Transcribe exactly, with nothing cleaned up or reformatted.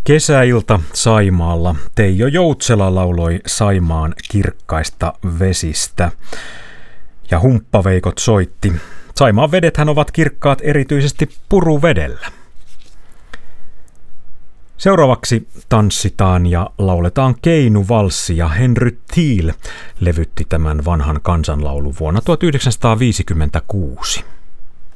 Kesäilta Saimaalla Teijo Joutsela lauloi Saimaan kirkkaista vesistä ja humppaveikot soitti. Saimaan vedethän ovat kirkkaat erityisesti puruvedellä. Seuraavaksi tanssitaan ja lauletaan keinuvalssi ja Henry Thiel levytti tämän vanhan kansanlaulun vuonna tuhatyhdeksänsataaviisikymmentäkuusi.